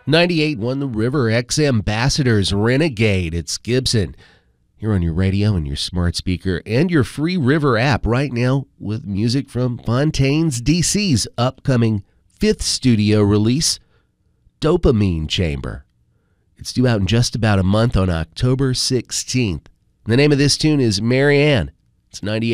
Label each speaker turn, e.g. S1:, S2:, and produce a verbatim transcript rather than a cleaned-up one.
S1: ninety-eight won the River X Ambassadors Renegade. It's Gibson. You're on your radio and your smart speaker and your free River app right now with music from Fontaines D C's upcoming fifth studio release, Dopamine Chamber. It's due out in just about a month on October sixteenth. The name of this tune is Marianne. It's ninety-eight.